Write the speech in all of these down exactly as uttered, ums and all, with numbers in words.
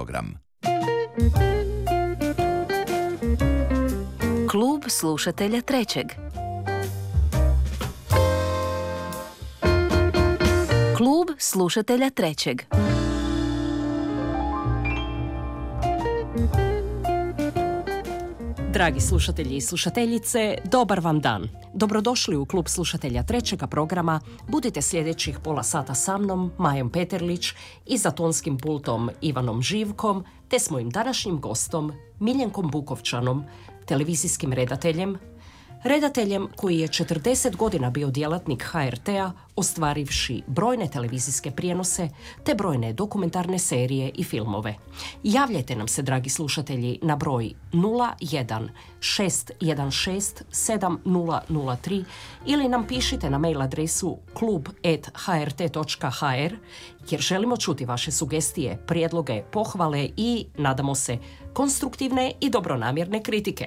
program. Klub slušatelja trećeg. Klub slušatelja trećeg. Dragi slušatelji i slušateljice, dobar vam dan. Dobrodošli u klub slušatelja trećega programa. Budite sljedećih pola sata sa mnom, Majom Peterlić, i za tonskim pultom Ivanom Živkom, te s mojim današnjim gostom Miljenkom Bukovčanom, televizijskim redateljem, redateljem koji je četrdeset godina bio djelatnik ha er te-a, ostvarivši brojne televizijske prijenose te brojne dokumentarne serije i filmove. Javljajte nam se, dragi slušatelji, na broj nula jedan šest jedan šest sedam nula nula tri ili nam pišite na mail adresu klub at ha er te točka ha er, jer želimo čuti vaše sugestije, prijedloge, pohvale i, nadamo se, konstruktivne i dobronamjerne kritike.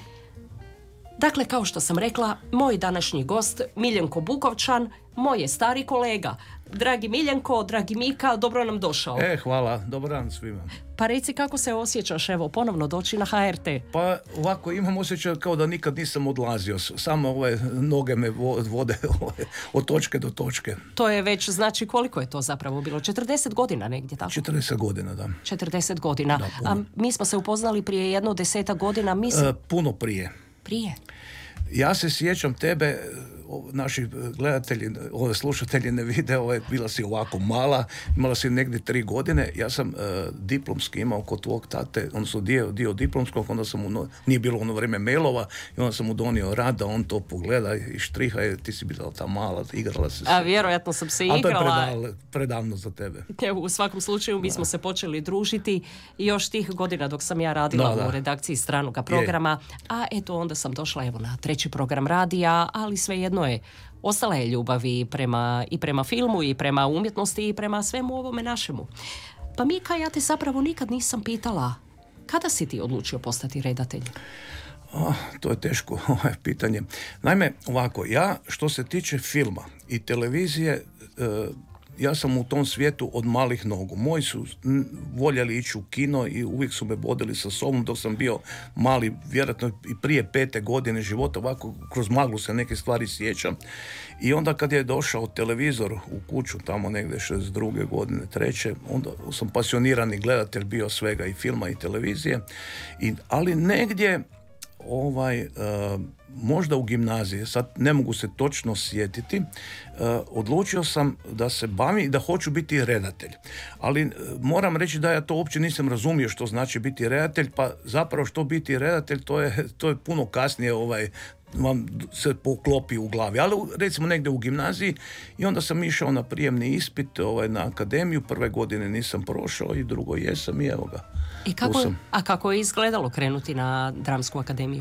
Dakle, kao što sam rekla, moj današnji gost, Miljenko Bukovčan, moj je stari kolega. Dragi Miljenko, dragi Mika, dobro nam došao. E, hvala, dobar dan svima. Pa reci, kako se osjećaš, evo, ponovno doći na ha er te? Pa ovako, imam osjećaj kao da nikad nisam odlazio. Samo ove noge me vode od točke do točke. To je već, znači, koliko je to zapravo bilo? četrdeset godina negdje, tako? četrdeset godina, da. četrdeset godina. Da, a mi smo se upoznali prije jedno desetak godina, mislim... E, puno prije. Prije? Ja se sjećam tebe, naši gledatelji, ove slušatelji ne vide, ove, bila si ovako mala, imala si negdje tri godine, ja sam uh, diplomski imao kod tvog tate, odnosno dio, dio diplomskog, onda sam mu, nije bilo ono vrijeme mailova, i onda sam mu donio rad da on to pogleda i štriha, je, ti si bila ta mala, igrala se. A vjerojatno sam se igrala. A to je predavno, predavno za tebe. Evo, u svakom slučaju mi smo se počeli družiti još tih godina dok sam ja radila da, da. u redakciji stranoga programa, je. A eto onda sam došla evo na treći program radija, ali svejedno je, ostala je ljubav i prema, i prema filmu, i prema umjetnosti, i prema svemu ovome našemu. Pa Mika, ja te zapravo nikad nisam pitala, kada si ti odlučio postati redatelj? Oh, to je teško ovaj, pitanje. Naime, ovako, ja što se tiče filma i televizije, uh, ja sam u tom svijetu od malih nogu. Moji su voljeli ići u kino i uvijek su me vodili sa sobom dok sam bio mali, vjerojatno i prije pete godine života, ovako kroz maglu se neke stvari sjećam. I onda kad je došao televizor u kuću, tamo negdje šezdeset druge godine, treće, onda sam pasionirani gledatelj bio svega, i filma i televizije. I, ali negdje ovaj, uh, možda u gimnaziji, sad ne mogu se točno sjetiti, uh, odlučio sam da se bavim i da hoću biti redatelj. Ali uh, moram reći da ja to uopće nisam razumio što znači biti redatelj, pa zapravo što biti redatelj, to je, to je puno kasnije ovaj, vam se poklopi u glavi. Ali recimo negdje u gimnaziji, i onda sam išao na prijemni ispit ovaj, na akademiju, prve godine nisam prošao i drugo jesam i evo ga. I kako, a kako je izgledalo krenuti na dramsku akademiju?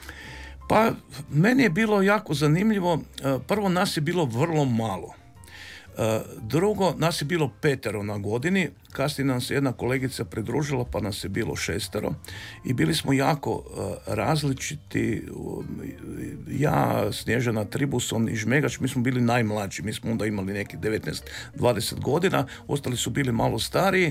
Pa meni je bilo jako zanimljivo. Prvo, nas je bilo vrlo malo. Drugo, nas je bilo petero na godini, kasnije nam se jedna kolegica pridružila pa nas je bilo šestero i bili smo jako uh, različiti. Ja, Snježana Tribuson i Žmegač, mi smo bili najmlađi, mi smo onda imali neki devetnaest dvadeset godina, ostali su bili malo stariji.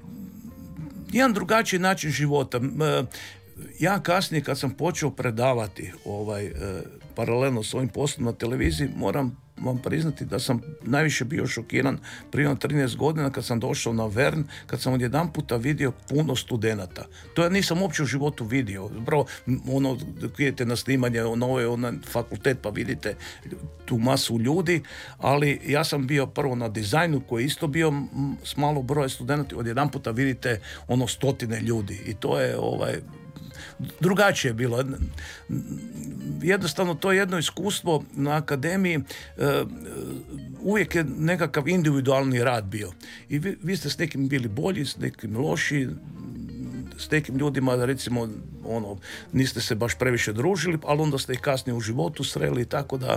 Jedan drugačiji način života. Ja kasnije kad sam počeo predavati ovaj, paralelno s ovim poslom na televiziji, moram vam priznati da sam najviše bio šokiran prije trinaest godina kad sam došao na Vern, kad sam odjedan puta vidio puno studenata. To ja nisam uopće u životu vidio. Zapravo, ono, dok idete na snimanje na ovaj onaj fakultet pa vidite tu masu ljudi, ali ja sam bio prvo na dizajnu koji je isto bio s malo broja studenata, odjedan puta vidite ono stotine ljudi i to je ovaj drugačije je bilo. Jednostavno to je jedno iskustvo na akademiji, uvijek je nekakav individualni rad bio. I vi, vi ste s nekim bili bolji, s nekim loši, s nekim ljudima, recimo, ono, niste se baš previše družili, ali onda ste ih kasnije u životu sreli, tako da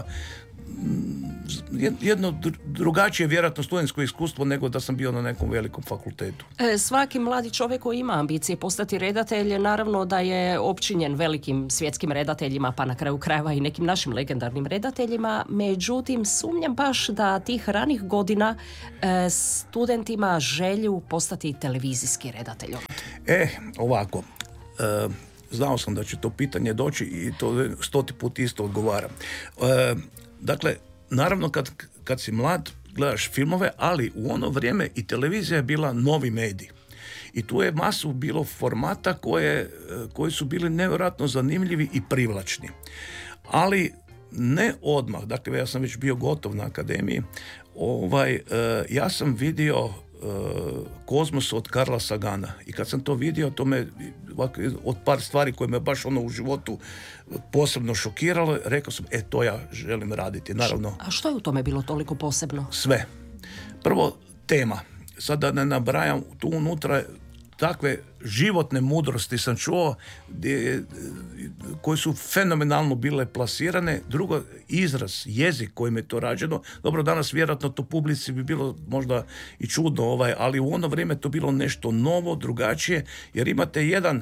jedno drugačije vjerojatno studentsko iskustvo nego da sam bio na nekom velikom fakultetu. E, svaki mladi čovjek koji ima ambicije postati redatelj, naravno da je opčinjen velikim svjetskim redateljima, pa na kraju krajeva i nekim našim legendarnim redateljima, međutim sumnjam baš da tih ranih godina e, studentima želju postati televizijski redatelj. E, ovako, e, znao sam da će to pitanje doći i to stoti put isto odgovaram. E, dakle, naravno kad, kad si mlad gledaš filmove, ali u ono vrijeme i televizija je bila novi medij. I tu je masu bilo formata koje, koji su bili nevjerojatno zanimljivi i privlačni. Ali ne odmah, dakle ja sam već bio gotov na akademiji, ovaj, e, ja sam vidio e, Kozmos od Karla Sagana i kad sam to vidio, to me ovako, od par stvari koje me baš ono u životu posebno šokiralo, rekao sam, e to ja želim raditi, naravno. A što je u tome bilo toliko posebno? Sve. Prvo, tema. Sad da ne nabrajam, tu unutra takve životne mudrosti sam čuo gdje, koje su fenomenalno bile plasirane. Drugo, izraz, jezik kojim je to rađeno. Dobro, danas vjerojatno to publici bi bilo možda i čudno, ovaj, ali u ono vrijeme to bilo nešto novo, drugačije, jer imate jedan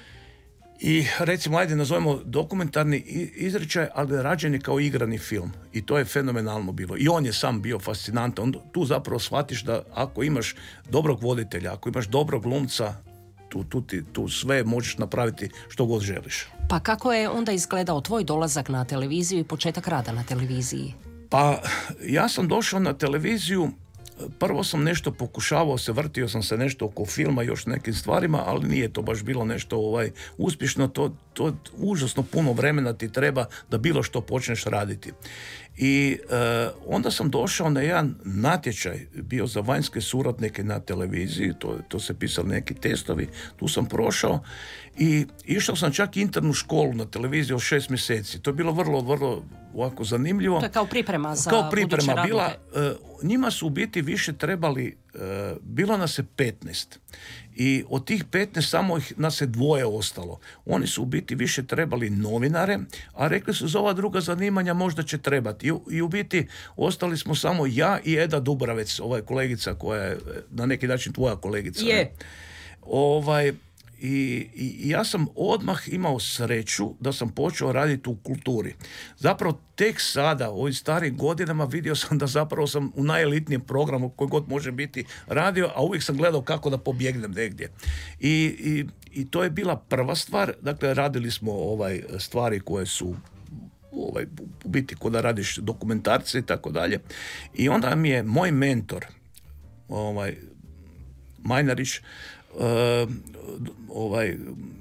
i recimo, ajde nazovemo dokumentarni izričaj, ali rađen je kao igrani film. I to je fenomenalno bilo. I on je sam bio fascinantan. Tu zapravo shvatiš da ako imaš dobrog voditelja, ako imaš dobrog glumca, tu, tu, ti, tu sve možeš napraviti što god želiš. Pa kako je onda izgledao tvoj dolazak na televiziju i početak rada na televiziji? Pa ja sam došao na televiziju, prvo sam nešto pokušavao se, vrtio sam se nešto oko filma, još nekim stvarima, ali nije to baš bilo nešto ovaj, uspješno, to, to užasno puno vremena ti treba da bilo što počneš raditi. I e, onda sam došao na jedan natječaj, bio za vanjske suradnike na televiziji, to, to se pisali neki testovi, tu sam prošao i išao sam čak internu školu na televiziji od šest mjeseci. To je bilo vrlo, vrlo ovako zanimljivo. To je kao priprema za kao priprema buduće bila, radnike. e, njima su u biti više trebali, e, bilo nas je petnaest i od tih petnaest samo ih, nas je dvoje ostalo. Oni su u biti više trebali novinare, a rekli su za ova druga zanimanja možda će trebati. I, i u biti ostali smo samo ja i Eda Dubravec, ovaj kolegica koja je na neki način tvoja kolegica. Je. Ne? Ovaj, I, i ja sam odmah imao sreću da sam počeo raditi u kulturi. Zapravo tek sada, u ovim starim godinama, vidio sam da zapravo sam u najelitnijem programu koji god može biti radio, a uvijek sam gledao kako da pobjegnem negdje. I, i, i to je bila prva stvar. Dakle, radili smo ovaj stvari koje su ovaj, u biti kod da radiš dokumentarce i tako dalje. I onda mi je moj mentor, ovaj, Majnarić, Uh, ovaj,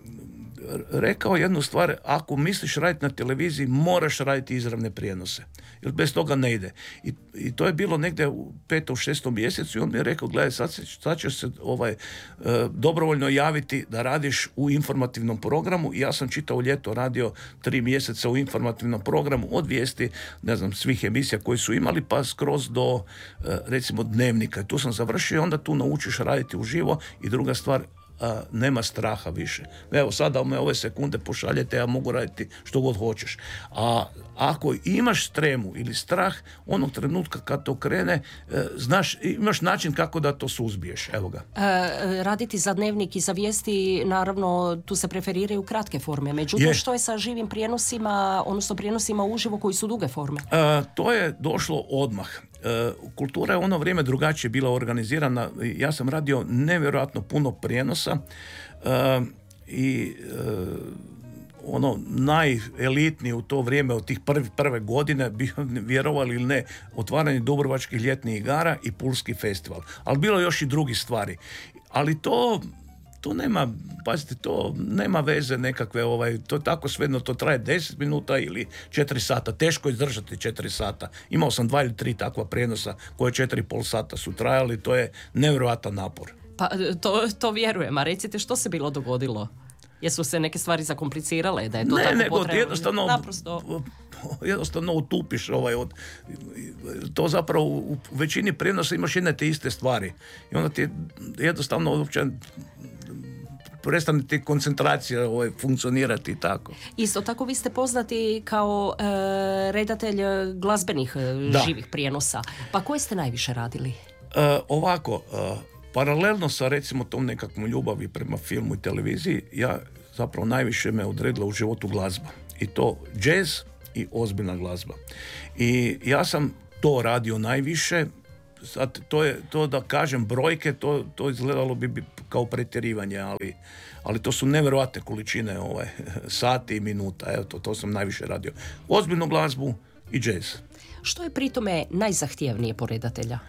rekao jednu stvar, ako misliš raditi na televiziji, moraš raditi izravne prijenose, jer bez toga ne ide. I, i to je bilo negdje u petom, šestom mjesecu i on mi je rekao, gledaj, sad, se, sad ćeš se ovaj, uh, dobrovoljno javiti da radiš u informativnom programu. I ja sam čitao ljeto radio tri mjeseca u informativnom programu, od vijesti, ne znam, svih emisija koji su imali, pa skroz do uh, recimo dnevnika. I tu sam završio i onda tu naučiš raditi uživo. I druga stvar, a, nema straha više. Evo, sada me ove sekunde pošaljete, ja mogu raditi što god hoćeš. A ako imaš tremu ili strah, onog trenutka kad to krene, e, znaš, imaš način kako da to suzbiješ. Evo ga. E, raditi za dnevnik i za vijesti, naravno, tu se preferiraju kratke forme. Međutim, je. Što je sa živim prijenosima, odnosno prijenosima uživo koji su duge forme? E, to je došlo odmah. E, kultura je ono vrijeme drugačije bila organizirana. Ja sam radio nevjerojatno puno prijenosa e, i e, ono najelitniji u to vrijeme od tih prvi, prve godine, vjerovali ili ne, otvaranje Dubrovačkih ljetnih igara i Pulski festival. Ali bilo još i drugih stvari. Ali to to nema, pazite, to nema veze nekakve, ovaj, to tako svejedno, to traje deset minuta ili četiri sata, teško izdržati četiri sata. Imao sam dva ili tri takva prijenosa koje četiri i pol sata su trajali, to je nevjerojatan napor. Pa to, to vjerujem, a recite što se bilo dogodilo? Jesu se neke stvari zakomplicirale, da je to ne, tako nego potrebno? jednostavno, Naprosto... jednostavno utupiš ovaj od, to zapravo u većini prijenosa imaš jedne te iste stvari i onda ti jednostavno uopće prestane ti koncentracija ovaj, funkcionirati i tako. Isto tako vi ste poznati kao e, redatelj glazbenih da. živih prijenosa. Pa koje ste najviše radili? E, ovako, e, paralelno sa recimo tom nekakvom ljubavi prema filmu i televiziji, ja zapravo najviše me odredila u životu glazba. I to džez i ozbiljna glazba. I ja sam to radio najviše, sad to je, to da kažem brojke, to, to izgledalo bi bi kao pretjerivanje, ali, ali to su nevjerojatne količine ovaj, sati i minuta, evo to, to sam najviše radio. Ozbiljnu glazbu i džez. Što je pri tome najzahtjevnije po redatelja?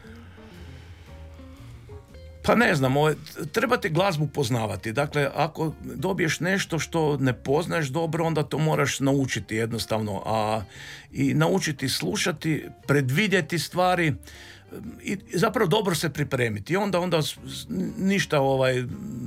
Pa ne znam, ovaj, trebate glazbu poznavati. Dakle, ako dobiješ nešto što ne poznaješ dobro, onda to moraš naučiti jednostavno. A i naučiti slušati, predvidjeti stvari i zapravo dobro se pripremiti. I onda, onda ništa ovaj,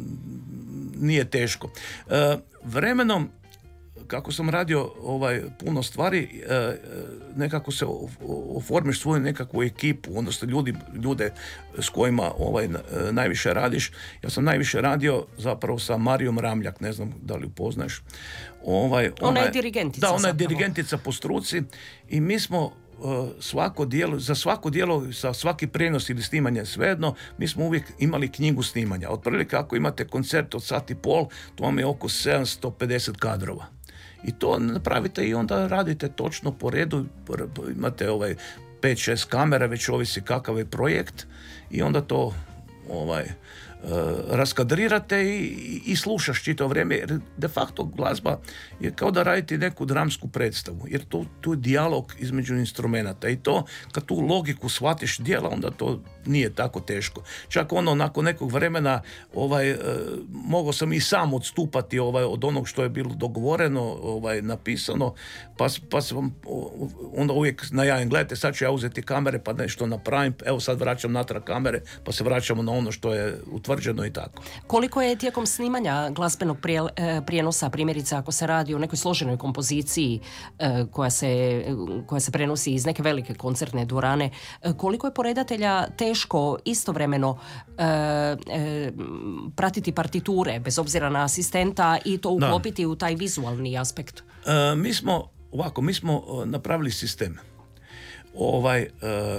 nije teško. E, vremenom, kako sam radio ovaj puno stvari, e, nekako se oformiš svoju nekakvu ekipu, odnosno ljudi, ljude s kojima ovaj, najviše radiš. Ja sam najviše radio zapravo sa Marijom Ramljak, ne znam da li upoznaš. Ovaj, ona, ona je dirigentica. Da, ona je zapravo dirigentica po struci i mi smo uh, svako djelo, za svako djelo, za svaki prenos ili snimanje, svejedno, mi smo uvijek imali knjigu snimanja. Otprilike ako imate koncert od sat i pol, to vam je oko sedamsto pedeset kadrova. I to napravite i onda radite točno po redu, imate ovaj pet šest kamera, već ovisi kakav je projekt i onda to ovaj Uh, raskadrirate i, i, i slušaš čitavo vrijeme, jer de facto glazba je kao da radite neku dramsku predstavu, jer to, tu je dijalog između instrumenata i to kad tu logiku shvatiš djela, onda to nije tako teško. Čak ono nakon nekog vremena ovaj, uh, mogao sam i sam odstupati ovaj, od onog što je bilo dogovoreno, ovaj, napisano, pa, pa sam onda uvijek najavim, gledajte, sad ću ja uzeti kamere pa nešto napravim, evo sad vraćam natrag kamere pa se vraćamo na ono što je utvrđeno i tako. Koliko je tijekom snimanja glazbenog prijenosa, primjerice ako se radi o nekoj složenoj kompoziciji koja se, koja se prenosi iz neke velike koncertne dvorane, koliko je po redatelja teško istovremeno e, e, pratiti partiture bez obzira na asistenta i to uklopiti da. u taj vizualni aspekt? E, mi smo ovako, mi smo napravili sistem. Ovaj e,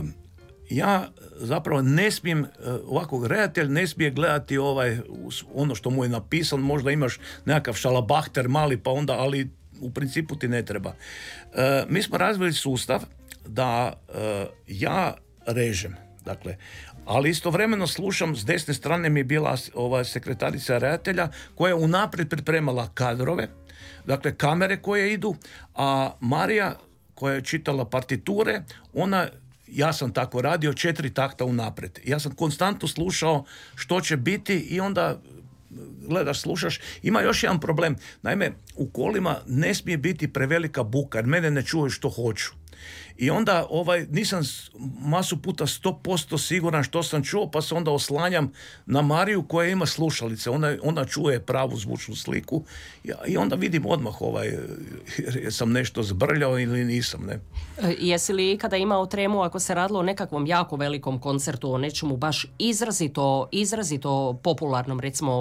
ja zapravo ne smijem, ovako redatelj ne smije gledati ovaj, ono što mu je napisano, možda imaš nekakav šalabahter mali pa onda, ali u principu ti ne treba. E, mi smo razvili sustav da e, ja režem, dakle, ali istovremeno slušam, s desne strane mi je bila ova sekretarica redatelja koja je unaprijed pripremala kadrove, dakle kamere koje idu, a Marija koja je čitala partiture, ona ja sam tako radio, četiri takta unaprijed. Ja sam konstantno slušao što će biti i onda gledaš, slušaš. Ima još jedan problem. Naime, u kolima ne smije biti prevelika buka, jer mene ne čuju što hoću. I onda ovaj, nisam masu puta sto posto siguran što sam čuo, pa se onda oslanjam na Mariju koja ima slušalice. Ona, ona čuje pravu zvučnu sliku i onda vidim odmah ovaj, sam nešto zbrljao ili nisam. Ne? E, jesi li kada imao tremu ako se radilo o nekakvom jako velikom koncertu, o nečemu baš izrazito, izrazito popularnom, recimo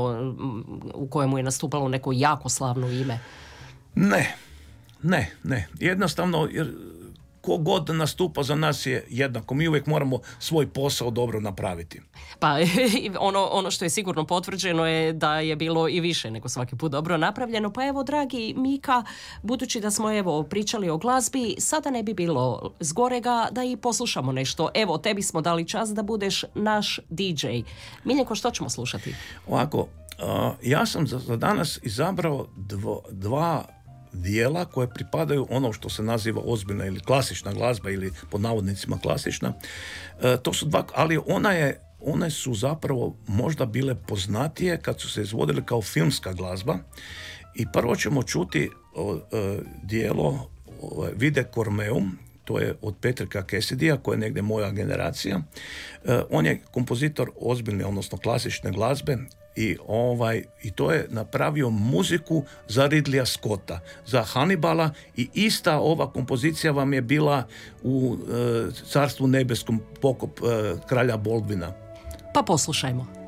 u kojemu je nastupalo neko jako slavno ime? Ne, ne, ne. Jednostavno, jer ko god nastupa za nas je jednako. Mi uvijek moramo svoj posao dobro napraviti. Pa ono, ono što je sigurno potvrđeno je da je bilo i više nego svaki put dobro napravljeno. Pa evo, dragi Mika, budući da smo evo pričali o glazbi, sada ne bi bilo zgorega da i poslušamo nešto. Evo, tebi smo dali čas da budeš naš di džej. Miljenko, što ćemo slušati? Ovako, uh, ja sam za, za danas izabrao dvo, dva dijela koje pripadaju ono što se naziva ozbiljna ili klasična glazba ili pod navodnicima klasična. E, to su dva, ali ona je, one su zapravo možda bile poznatije kad su se izvodile kao filmska glazba. I prvo ćemo čuti o, e, dijelo o, Vide Cormeum, to je od Patricka Cassidya, koja je negdje moja generacija. E, on je kompozitor ozbiljne, odnosno klasične glazbe. I, ovaj, I to je napravio muziku za Ridleya Scotta, za Hannibala i ista ova kompozicija vam je bila u e, Carstvu nebeskom pokop e, kralja Baldwina. Pa poslušajmo.